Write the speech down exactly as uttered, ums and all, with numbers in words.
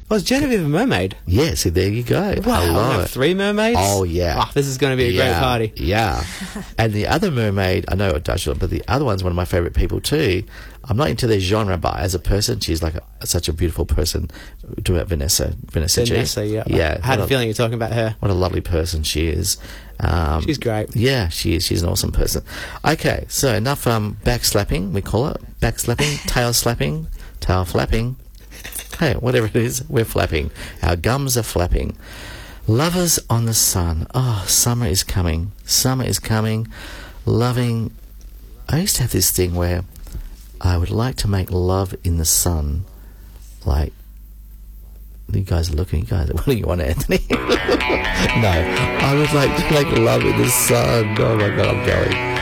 Was Genevieve a mermaid? Yeah, see, there you go. Wow, I we love have it. three mermaids? Oh, yeah. Oh, this is going to be a yeah, great party. Yeah. And the other mermaid, I know Ursula, but the other one's one of my favourite people too. I'm not into their genre, but as a person, she's like a, such a beautiful person. We're talking about Vanessa. Vanessa, Vanessa, G. yeah. Yeah. I had a what feeling you were talking about her. What a lovely person she is. Um, She's great. Yeah, she is. She's an awesome person. Okay, so enough um, back slapping, we call it. Back slapping, tail slapping, tail flapping. Hey, whatever it is, we're flapping. Our gums are flapping. Lovers on the sun. Oh, summer is coming. Summer is coming. Loving. I used to have this thing where I would like to make love in the sun. Like, you guys are looking, you guys, what do you want, Anthony? No, I would like to make love in the sun. Oh my God, I'm going.